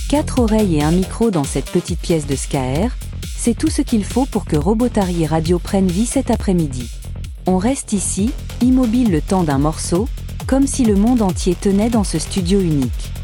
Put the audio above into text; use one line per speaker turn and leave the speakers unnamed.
4 oreilles et un micro dans cette petite pièce de Scaer, c'est tout ce qu'il faut pour que Robotary Radio prenne vie cet après-midi. On reste ici, immobile le temps d'un morceau, comme si le monde entier tenait dans ce studio unique.